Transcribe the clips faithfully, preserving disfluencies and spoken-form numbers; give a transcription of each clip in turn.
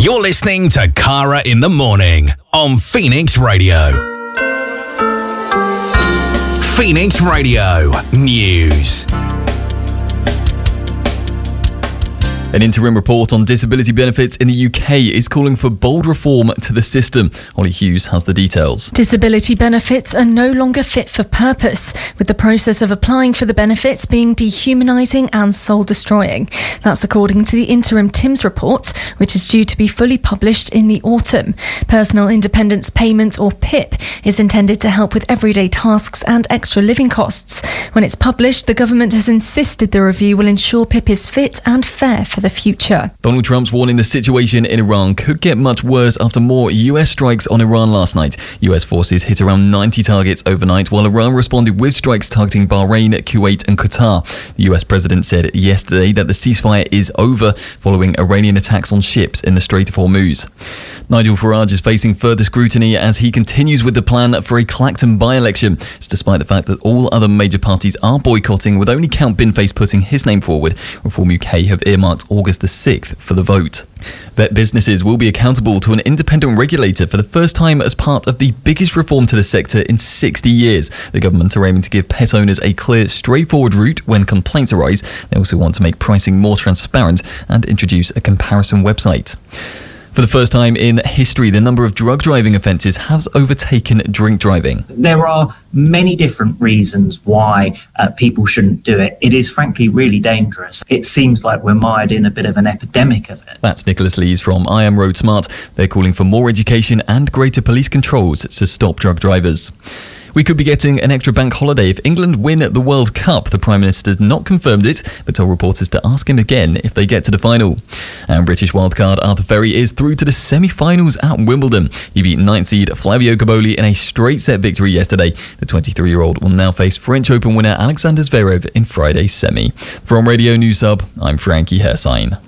You're listening to Cara in the Morning on Phoenix Radio. Phoenix Radio News. An interim report on disability benefits in the U K is calling for bold reform to the system. Holly Hughes has the details. Disability benefits are no longer fit for purpose, with the process of applying for the benefits being dehumanising and soul-destroying. That's according to the interim TIMS report, which is due to be fully published in the autumn. Personal Independence Payment, or P I P, is intended to help with everyday tasks and extra living costs. When it's published, the government has insisted the review will ensure P I P is fit and fair for the future. Donald Trump's warning the situation in Iran could get much worse after more U S strikes on Iran last night. U S forces hit around ninety targets overnight, while Iran responded with strikes targeting Bahrain, Kuwait and Qatar. The U S president said yesterday that the ceasefire is over following Iranian attacks on ships in the Strait of Hormuz. Nigel Farage is facing further scrutiny as he continues with the plan for a Clacton by-election. It's despite the fact that all other major parties are boycotting, with only Count Binface putting his name forward. Reform U K have earmarked August the sixth for the vote. Vet businesses will be accountable to an independent regulator for the first time as part of the biggest reform to the sector in sixty years. The government are aiming to give pet owners a clear, straightforward route when complaints arise. They also want to make pricing more transparent and introduce a comparison website. For the first time in history, the number of drug driving offences has overtaken drink driving. There are many different reasons why uh, people shouldn't do it. It is frankly really dangerous. It seems like we're mired in a bit of an epidemic of it. That's Nicholas Lees from I Am Road Smart. They're calling for more education and greater police controls to stop drug drivers. We could be getting an extra bank holiday if England win the World Cup. The Prime Minister's not confirmed it, but told reporters to ask him again if they get to the final. And British wildcard Arthur Ferry is through to the semi-finals at Wimbledon. He beat ninth seed Flavio Gaboli in a straight-set victory yesterday. The twenty-three-year-old will now face French Open winner Alexander Zverev in Friday's semi. From Radio News Hub, I'm Frankie Hersign.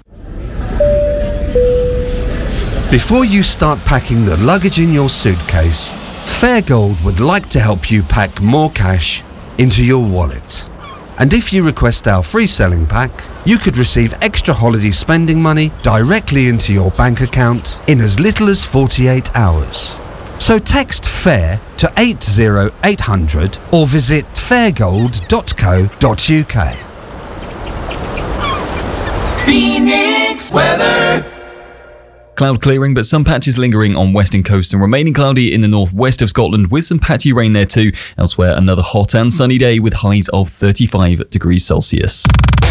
Before you start packing the luggage in your suitcase, Fairgold would like to help you pack more cash into your wallet. And if you request our free selling pack, you could receive extra holiday spending money directly into your bank account in as little as forty-eight hours. So text FAIR to eight zero eight hundred or visit fairgold dot co dot uk. Phoenix weather. Cloud clearing, but some patches lingering on western coast and remaining cloudy in the northwest of Scotland with some patchy rain there too. Elsewhere, another hot and sunny day with highs of thirty-five degrees Celsius.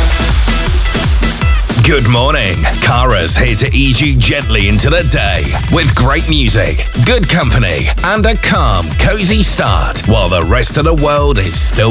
Good morning. Cara's here to ease you gently into the day with great music, good company, and a calm, cozy start while the rest of the world is still